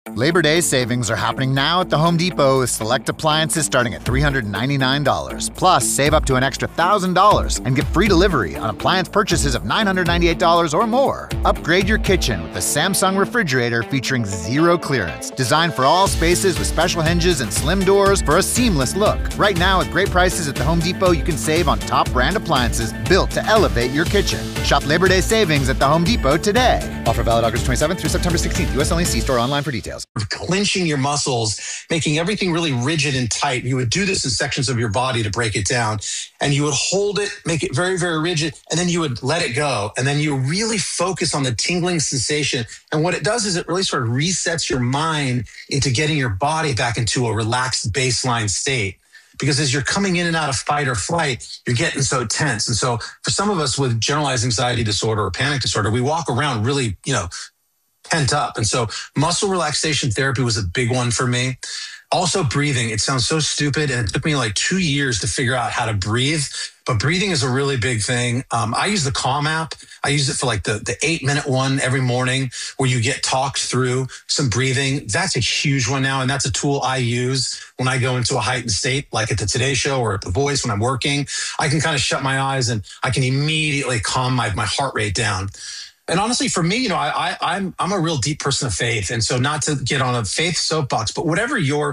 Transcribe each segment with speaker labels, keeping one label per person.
Speaker 1: Labor Day savings are happening now at the Home Depot with select appliances starting at $399. Plus, save up to an extra $1,000 and get free delivery on appliance purchases of $998 or more. Upgrade your kitchen with the Samsung refrigerator featuring zero clearance. Designed for all spaces with special hinges and slim doors for a seamless look. Right now, at great prices at the Home Depot, you can save on top brand appliances built to elevate your kitchen. Shop Labor Day savings at the Home Depot today. Offer valid August 27th through September 16th. U.S. only. See store online for details.
Speaker 2: Clenching your muscles, making everything really rigid and tight. You would do this in sections of your body to break it down. And you would hold it, make it very, very rigid, and then you would let it go. And then you really focus on the tingling sensation. And what it does is it really sort of resets your mind into getting your body back into a relaxed baseline state. Because as you're coming in and out of fight or flight, you're getting so tense. And so for some of us with generalized anxiety disorder or panic disorder, we walk around really, pent up. And so muscle relaxation therapy was a big one for me. Also breathing. It sounds so stupid. And it took me like 2 years to figure out how to breathe. But breathing is a really big thing. I use the Calm app. I use it for like the 8-minute one every morning where you get talked through some breathing. That's a huge one now. And that's a tool I use when I go into a heightened state, like at the Today Show or at The Voice when I'm working. I can kind of shut my eyes and I can immediately calm my heart rate down. And honestly, for me, I'm a real deep person of faith. And so not to get on a faith soapbox, but whatever your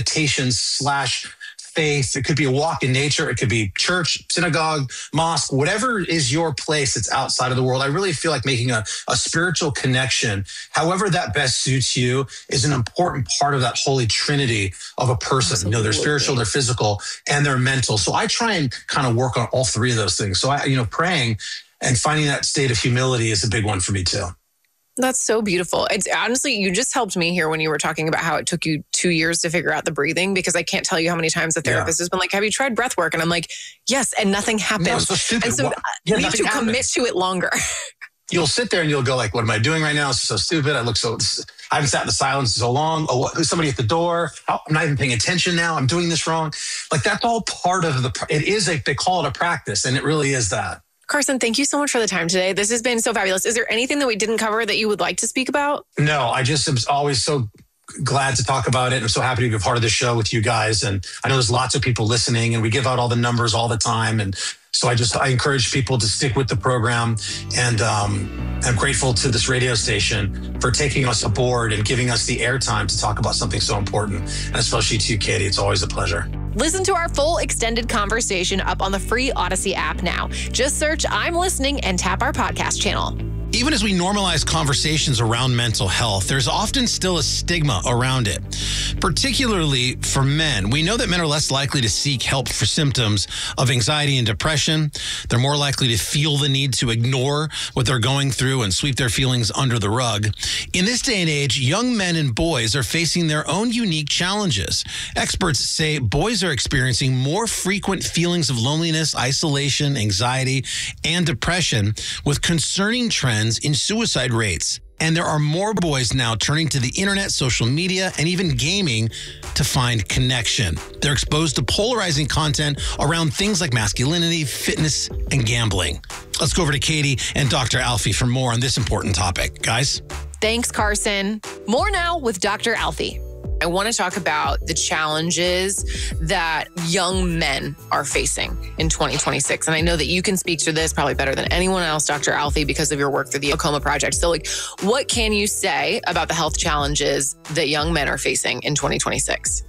Speaker 2: meditation/faith, it could be a walk in nature, it could be church, synagogue, mosque, whatever is your place that's outside of the world. I really feel like making a spiritual connection, however that best suits you, is an important part of that holy trinity of a person. Absolutely. They're spiritual, they're physical, and they're mental. So I try and kind of work on all three of those things. So praying and finding that state of humility is a big one for me too.
Speaker 3: That's so beautiful. It's honestly, you just helped me here when you were talking about how it took you 2 years to figure out the breathing, because I can't tell you how many times the therapist has been like, have you tried breath work? And I'm like, yes, and nothing happens.
Speaker 2: No, it's so stupid.
Speaker 3: And so we have to commit to it longer.
Speaker 2: You'll sit there and you'll go like, what am I doing right now? This is so stupid. I haven't sat in the silence so long. Oh, who's somebody at the door? Oh, I'm not even paying attention now. I'm doing this wrong. Like that's all part of they call it a practice, and it really is that.
Speaker 3: Carson, thank you so much for the time today. This has been so fabulous. Is there anything that we didn't cover that you would like to speak about?
Speaker 2: No, I just am always so glad to talk about it. I'm so happy to be a part of the show with you guys. And I know there's lots of people listening, and we give out all the numbers all the time. And so I encourage people to stick with the program. And I'm grateful to this radio station for taking us aboard and giving us the airtime to talk about something so important. And especially to you, Katie. It's always a pleasure.
Speaker 3: Listen to our full extended conversation up on the free Odyssey app now. Just search I'm Listening and tap our podcast channel.
Speaker 4: Even as we normalize conversations around mental health, there's often still a stigma around it, particularly for men. We know that men are less likely to seek help for symptoms of anxiety and depression. They're more likely to feel the need to ignore what they're going through and sweep their feelings under the rug. In this day and age, young men and boys are facing their own unique challenges. Experts say boys are experiencing more frequent feelings of loneliness, isolation, anxiety, and depression, with concerning trends in suicide rates. And there are more boys now turning to the internet, social media, and even gaming to find connection. They're exposed to polarizing content around things like masculinity, fitness, and gambling. Let's go over to Katie and Dr. Alfie for more on this important topic. Guys?
Speaker 3: Thanks, Carson. More now with Dr. Alfie. I want to talk about the challenges that young men are facing in 2026. And I know that you can speak to this probably better than anyone else, Dr. Alfie, because of your work through the Okoma Project. So what can you say about the health challenges that young men are facing in 2026?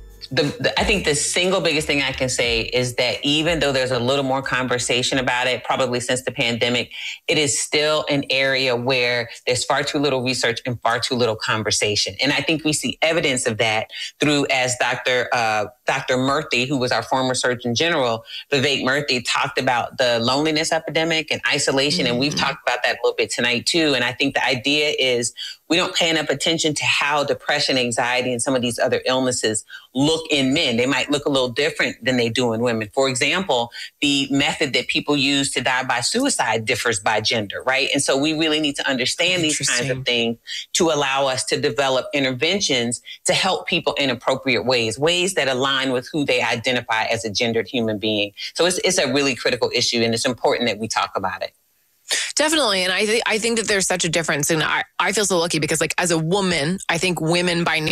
Speaker 5: I think the single biggest thing I can say is that even though there's a little more conversation about it, probably since the pandemic, it is still an area where there's far too little research and far too little conversation. And I think we see evidence of that through, as Dr. Murthy, who was our former Surgeon General, Vivek Murthy, talked about the loneliness epidemic and isolation. And we've talked about that a little bit tonight too. And I think the idea is we don't pay enough attention to how depression, anxiety, and some of these other illnesses look in men. They might look a little different than they do in women. For example, the method that people use to die by suicide differs by gender, right? And so we really need to understand these kinds of things to allow us to develop interventions to help people in appropriate ways that align with who they identify as a gendered human being. So it's a really critical issue, and it's important that we talk about it.
Speaker 3: Definitely. And I think that there's such a difference. And I feel so lucky because, like, as a woman, I think women by